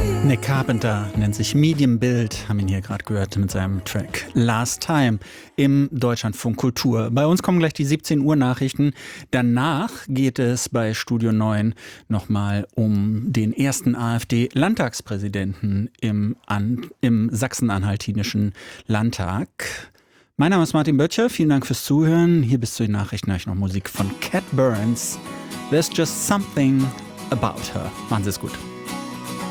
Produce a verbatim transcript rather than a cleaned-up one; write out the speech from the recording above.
Nick Carpenter nennt sich Medium Build, haben ihn hier gerade gehört mit seinem Track Last Time im Deutschlandfunk Kultur. Bei uns kommen gleich die siebzehn Uhr Nachrichten. Danach geht es bei Studio neun nochmal um den ersten AfD-Landtagspräsidenten im, An- im Sachsen-Anhaltinischen Landtag. Mein Name ist Martin Böttcher, vielen Dank fürs Zuhören. Hier bis zu den Nachrichten habe ich noch Musik von Cat Burns. There's just something about her. Machen Sie es gut.